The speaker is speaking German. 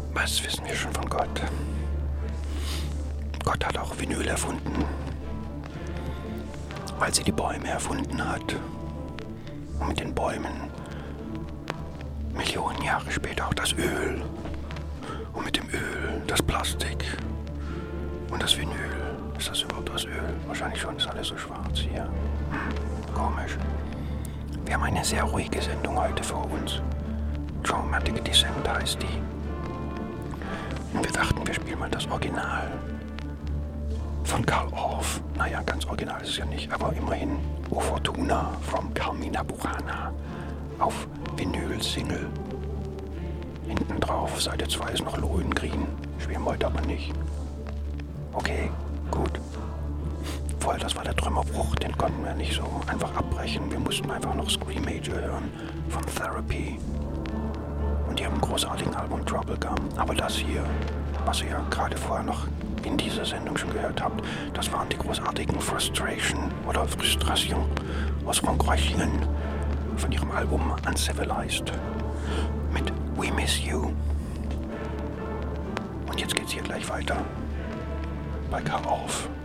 Was wissen wir schon von Gott? Gott hat auch Vinyl erfunden, weil sie die Bäume erfunden hat. Und mit den Bäumen Millionen Jahre später auch das Öl. Und mit dem Öl das Plastik und das Vinyl. Ist das überhaupt das Öl? Wahrscheinlich schon, ist alles so schwarz hier. Komisch. Wir haben eine sehr ruhige Sendung heute vor uns. Traumatic Descent heißt die. Und wir dachten, wir spielen mal das Original von Carl Orff. Naja, ganz original ist es ja nicht, aber immerhin O Fortuna from Carmina Burana auf Vinyl-Single. Hinten drauf, Seite 2 ist noch Lohengrin. Spielen wir heute aber nicht. Okay, gut. Vorher, das war der Trümmerbruch, den konnten wir nicht so einfach abbrechen. Wir mussten einfach noch Scream Major hören von Therapy. Und ihrem großartigen Album Trouble Gum. Aber das hier, was ihr ja gerade vorher noch in dieser Sendung schon gehört habt, das waren die großartigen Frustration oder Frustration aus Frankreuchingen von ihrem Album Uncivilized mit We Miss You. Und jetzt geht's hier gleich weiter bei Carl Orff.